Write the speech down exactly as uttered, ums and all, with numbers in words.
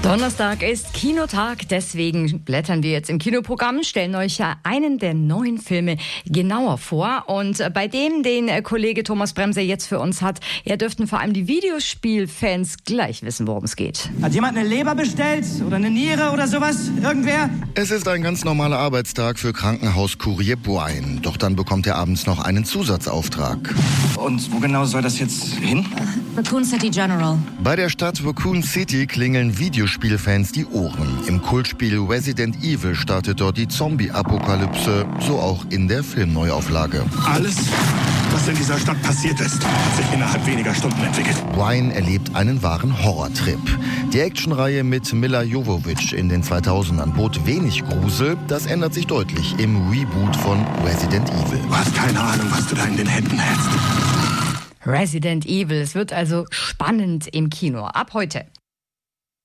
Donnerstag ist Kinotag, deswegen blättern wir jetzt im Kinoprogramm, stellen euch ja einen der neuen Filme genauer vor. Und bei dem, den Kollege Thomas Bremser jetzt für uns hat, ja, dürften vor allem die Videospielfans gleich wissen, worum es geht. Hat jemand eine Leber bestellt? Oder eine Niere oder sowas? Irgendwer? Es ist ein ganz normaler Arbeitstag für Krankenhauskurier Brian. Doch dann bekommt er abends noch einen Zusatzauftrag. Und wo genau soll das jetzt hin? Raccoon City General. Bei der Stadt Raccoon City klingeln Videospielfans die Ohren. Im Kultspiel Resident Evil startet dort die Zombie-Apokalypse, so auch in der Filmneuauflage. Alles, was in dieser Stadt passiert ist, hat sich innerhalb weniger Stunden entwickelt. Brian erlebt einen wahren Horrortrip. Die Actionreihe mit Milla Jovovich in den zweitausendern bot wenig Grusel. Das ändert sich deutlich im Reboot von Resident Evil. Du hast keine Ahnung, was du da in den Händen hältst. Resident Evil, es wird also spannend im Kino. Ab heute.